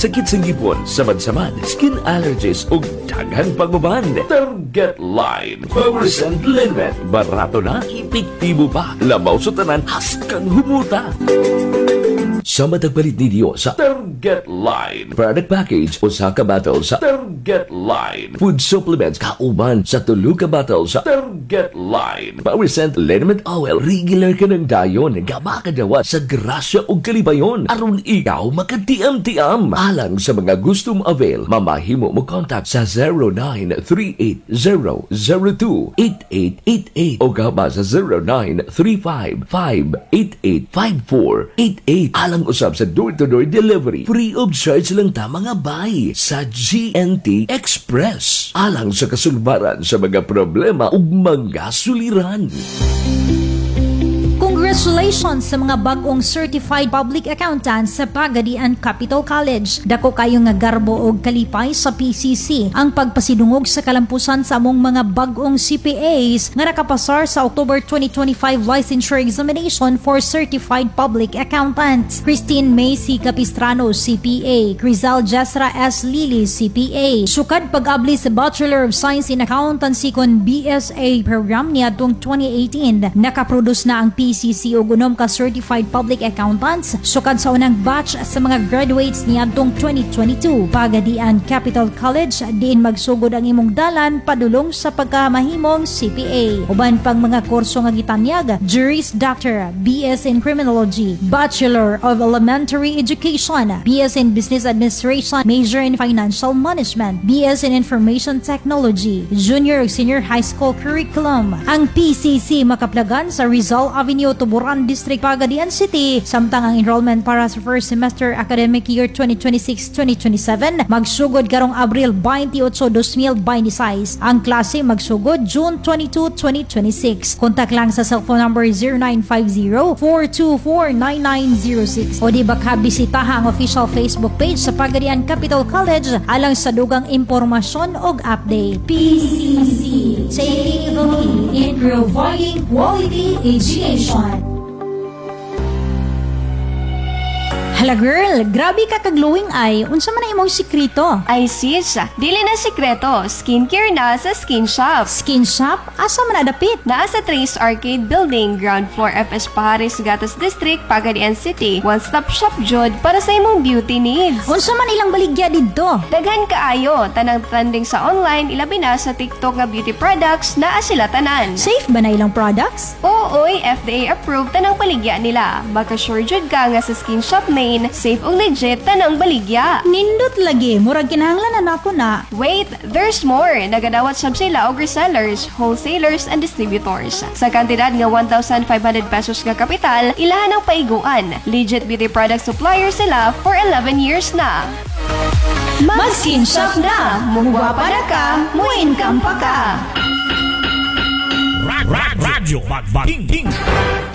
sakit sa ngipon, samad-samad, skin allergies ug daghang pagbaban. Target Line Powercent Liniment. Barato na, epektibo pa. Labaw sa tanan, haskang humuta. Sa matagpalit ninyo sa Target Line product package o sa kabatal sa Target Line food supplements kauban sa tulo ka batal sa Target Line Powercent Liniment Oil regular ka ng dayon gaba kadawa sa grasya o kalibayon aron ikaw makatiam-tiam alang sa mga gustong avail mamahimo mo contact sa 0938-002-8888 o gaba sa 0935-588-5488 alang usab sa door-to-door delivery. Free of charge lang ta mga bay sa GNT Express. Alang sa kasulbaran sa mga problema ug mga suliran. Congratulations sa mga bagong certified public accountants sa Pagadian Capital College. Dako kayo nga garbo og kalipay sa PCC ang pagpasidungog sa kalampusan sa among mga bagong CPAs nga nakapasar sa October 2025 licensure examination for certified public accountants. Christine Macy Capistrano, CPA. Crizal Jesra S. Lili, CPA. Sukad pag-abli sa Bachelor of Science in Accountancy kon BSA program niadtong 2018. Nakaproduce na ang PCC o gunom ka certified public accountants sukad sa unang batch sa mga graduates niadtong 2022. Pagadian Capital College diin magsugod ang imong dalan padulong sa pagkamahimong CPA. Uban pang mga kurso nga gitanyag: Juris Doctor, BS in Criminology, Bachelor of Elementary Education, BS in Business Administration, Major in Financial Management, BS in Information Technology, Junior ug Senior High School Curriculum. Ang PCC makaplagan sa Rizal Avenue, Tuburan District, Pagadian City. Samtang ang enrollment para sa first semester academic year 2026-2027 magsugod karong Abril 28, 2026. Ang klase magsugod June 22, 2026. Kontak lang sa cellphone number 0950-424-9906 o di baka bisitaha ang official Facebook page sa Pagadian Capital College alang sa dugang impormasyon og update. PCC, taking the lead in providing quality education. Hala girl, grabe ka kag-glowing eye. Unsa man na imong sikreto? Ay sis, dili na sikreto. Skincare na sa Skin Shop. Skin Shop? Asa man nadapit? Naa sa Trace Arcade Building, ground floor FS Pahares, Gatas District, Pagadian City. One-stop shop jud para sa imong beauty needs. Unsa man ilang baligya didto? Daghan kaayo, tanang trending sa online, ilabi na sa TikTok nga beauty products, naa sila tanan. Safe ba na ilang products? Ooy, FDA approved tanang baligya nila. Maka-sure jud ka nga sa Skin Shop main, safe ug legit tanang baligya. Nindot lagi, murag kinahanglan na ako na. Wait, there's more. Nagadawat sab sila og resellers, wholesalers, and distributors. Sa kantidad nga 1,500 pesos nga kapital, ilahan ang paiguan. Legit beauty product supplier sila for 11 years na. Mag-Skin Shop na! Mugwapa na ka, muincome pa ka. Radyo Bagbating.